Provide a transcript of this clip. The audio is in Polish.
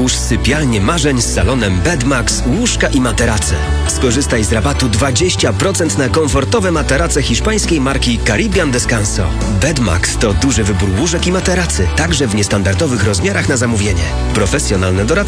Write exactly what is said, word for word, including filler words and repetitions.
Stwórz sypialnię marzeń z salonem Bedmax, łóżka i materace. Skorzystaj z rabatu dwadzieścia procent na komfortowe materace hiszpańskiej marki Caribbean Descanso. Bedmax to duży wybór łóżek i materacy, także w niestandardowych rozmiarach na zamówienie. Profesjonalne doradztwo